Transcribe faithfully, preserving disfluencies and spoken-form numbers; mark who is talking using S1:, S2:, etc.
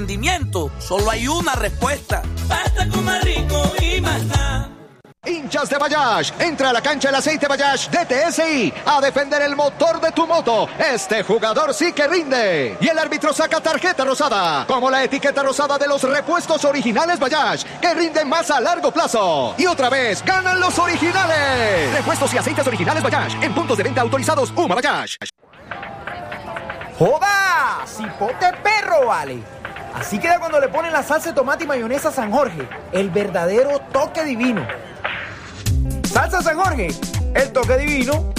S1: rendimiento, solo hay una respuesta. Basta con más rico y más nada.
S2: Hinchas de Bayash, entra a la cancha el aceite Bayash de T S I a defender el motor de tu moto. Este jugador sí que rinde. Y el árbitro saca tarjeta rosada, como la etiqueta rosada de los repuestos originales Bayash, que rinden más a largo plazo. Y otra vez, ganan los originales. Repuestos y aceites originales Bayash, en puntos de venta autorizados Uma Bayash.
S3: ¡Joda! ¡Cipote perro, vale! Así queda cuando le ponen la salsa de tomate y mayonesa San Jorge, el verdadero toque divino. Salsa San Jorge, el toque divino.